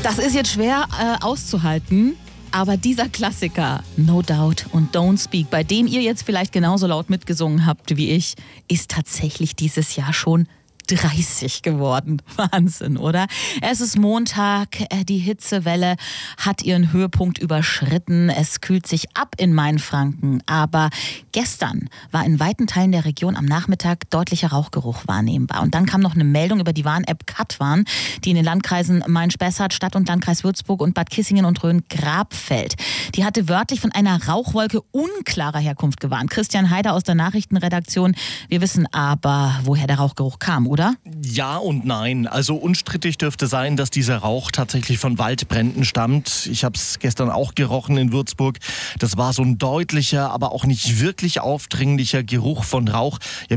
Das ist jetzt schwer auszuhalten. Aber dieser Klassiker, No Doubt und Don't Speak, bei dem ihr jetzt vielleicht genauso laut mitgesungen habt wie ich, ist tatsächlich dieses Jahr schon 30 geworden. Wahnsinn, oder? Es ist Montag, die Hitzewelle hat ihren Höhepunkt überschritten. Es kühlt sich ab in Mainfranken. Aber gestern war in weiten Teilen der Region am Nachmittag deutlicher Rauchgeruch wahrnehmbar. Und dann kam noch eine Meldung über die Warn-App Katwarn, die in den Landkreisen Main-Spessart, Stadt- und Landkreis Würzburg und Bad Kissingen und Rhön-Grabfeld. Die hatte wörtlich von einer Rauchwolke unklarer Herkunft gewarnt. Christian Heider aus der Nachrichtenredaktion. Wir wissen aber, woher der Rauchgeruch kam, oder? Ja und nein. Also unstrittig dürfte sein, dass dieser Rauch tatsächlich von Waldbränden stammt. Ich habe es gestern auch gerochen in Würzburg. Das war so ein deutlicher, aber auch nicht wirklich aufdringlicher Geruch von Rauch. Ja,